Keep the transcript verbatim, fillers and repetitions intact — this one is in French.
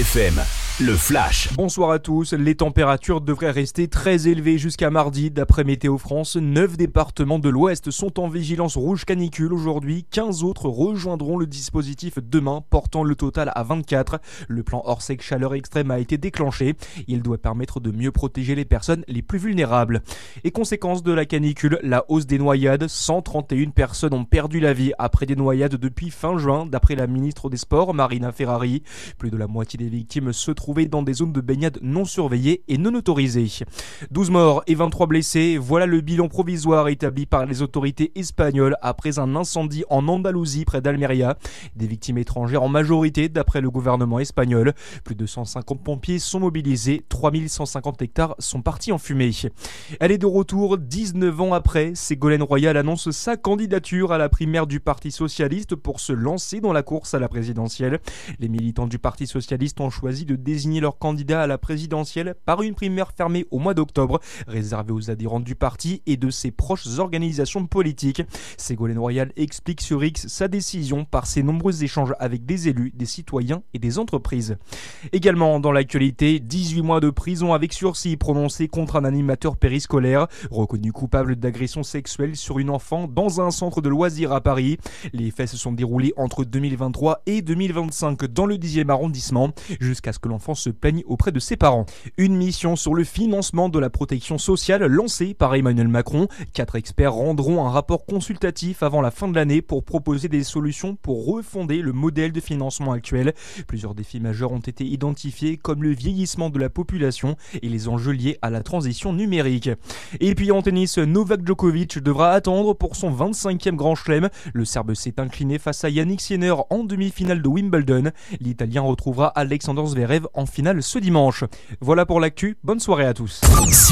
F M, le flash. Bonsoir à tous. Les températures devraient rester très élevées jusqu'à mardi. D'après Météo France, neuf départements de l'Ouest sont en vigilance rouge canicule aujourd'hui. quinze autres rejoindront le dispositif demain, portant le total à vingt-quatre. Le plan Orsec chaleur extrême a été déclenché. Il doit permettre de mieux protéger les personnes les plus vulnérables. Et conséquence de la canicule, la hausse des noyades. cent trente et une personnes ont perdu la vie après des noyades depuis fin juin, d'après la ministre des Sports, Marina Ferrari. Plus de la moitié des victimes se trouvaient dans des zones de baignade non surveillées et non autorisées. douze morts et vingt-trois blessés, voilà le bilan provisoire établi par les autorités espagnoles après un incendie en Andalousie près d'Almeria. Des victimes étrangères en majorité d'après le gouvernement espagnol. Plus de cent cinquante pompiers sont mobilisés, trois mille cent cinquante hectares sont partis en fumée. Elle est de retour dix-neuf ans après. Ségolène Royal annonce sa candidature à la primaire du Parti Socialiste pour se lancer dans la course à la présidentielle. Les militants du Parti Socialiste ont choisi de désigner leur candidat à la présidentielle par une primaire fermée au mois d'octobre, réservée aux adhérents du parti et de ses proches organisations politiques. Ségolène Royal explique sur X sa décision par ses nombreux échanges avec des élus, des citoyens et des entreprises. Également dans l'actualité, dix-huit mois de prison avec sursis prononcés contre un animateur périscolaire, reconnu coupable d'agression sexuelle sur une enfant dans un centre de loisirs à Paris. Les faits se sont déroulés entre deux mille vingt-trois et deux mille vingt-cinq dans le dixième arrondissement, jusqu'à ce que l'enfant se plaigne auprès de ses parents. Une mission sur le financement de la protection sociale lancée par Emmanuel Macron. Quatre experts rendront un rapport consultatif avant la fin de l'année pour proposer des solutions pour refonder le modèle de financement actuel. Plusieurs défis majeurs ont été identifiés comme le vieillissement de la population et les enjeux liés à la transition numérique. Et puis en tennis, Novak Djokovic devra attendre pour son vingt-cinquième grand chelem. Le Serbe s'est incliné face à Yannick Sinner en demi-finale de Wimbledon. L'Italien retrouvera Alexander Zverev en finale ce dimanche. Voilà pour l'actu, bonne soirée à tous.